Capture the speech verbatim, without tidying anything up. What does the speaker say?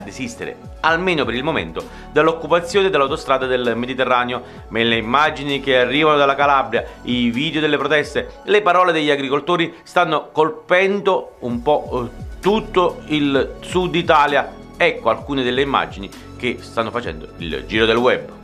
desistere, almeno per il momento, dall'occupazione dell'autostrada del Mediterraneo, ma le immagini che arrivano dalla Calabria, i video delle proteste, le parole degli agricoltori stanno colpendo un po' tutto il sud Italia. Ecco alcune delle immagini che stanno facendo il giro del web.